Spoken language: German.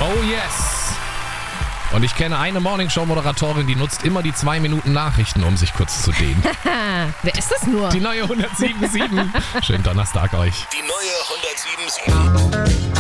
Oh yes. Und ich kenne eine Morningshow-Moderatorin, die nutzt immer die 2 Minuten Nachrichten, um sich kurz zu dehnen. Wer ist das nur? Die neue 107.7. Schönen Donnerstag euch. Die neue 107.7.